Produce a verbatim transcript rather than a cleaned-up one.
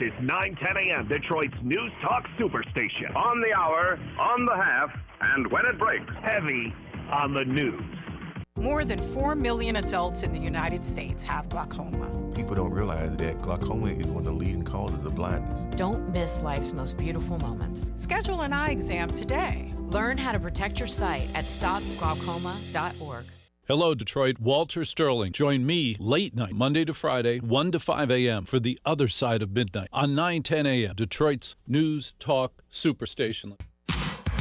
is nine ten a.m., Detroit's News Talk Superstation. On the hour, on the half, and when it breaks. Heavy on the news. More than four million adults in the United States have glaucoma. People don't realize that glaucoma is one of the leading causes of blindness. Don't miss life's most beautiful moments. Schedule an eye exam today. Learn how to protect your sight at stop glaucoma dot org. Hello, Detroit. Walter Sterling. Join me late night, Monday to Friday, one to five a.m. for The Other Side of Midnight on nine ten a.m., Detroit's News Talk Superstation.